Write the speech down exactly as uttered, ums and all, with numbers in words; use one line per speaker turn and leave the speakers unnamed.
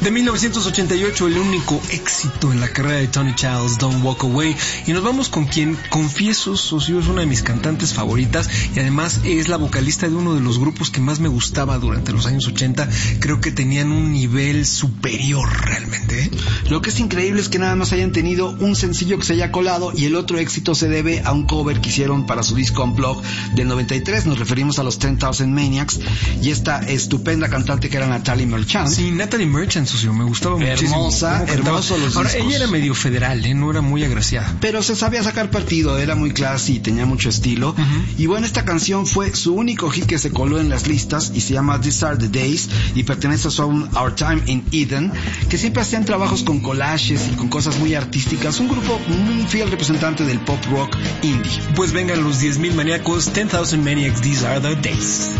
De mil novecientos ochenta y ocho, el único éxito en la carrera de Tony Childs, Don't Walk Away. Y nos vamos con quien, confieso, socio, es una de mis cantantes favoritas y además es la vocalista de uno de los grupos que más me gustaba durante los años ochenta. Creo que tenían un nivel superior realmente, ¿eh?
Lo que es increíble es que nada más hayan tenido un sencillo que se haya colado y el otro éxito se debe a un cover que hicieron para su disco Unplugged del noventa y tres. Nos referimos a los ten thousand Maniacs y esta estupenda cantante que era Natalie Merchant.
Sí, Natalie Merchant, socio, me gustaba muchísimo.
Hermosa, hermoso los
Ahora,
discos.
ella era medio federal, ¿eh? No era muy agraciada.
Pero se sabía sacar partido, era muy classy y tenía mucho estilo. Uh-huh. Y bueno, esta canción fue su único hit que se coló en las listas y se llama These Are the Days y pertenece a su álbum Our Time in Eden, que siempre hacían trabajos con collages y con cosas muy artísticas. Un grupo, un fiel representante del pop rock indie.
Pues vengan los diez mil maníacos, ten thousand Maniacs, These Are the Days.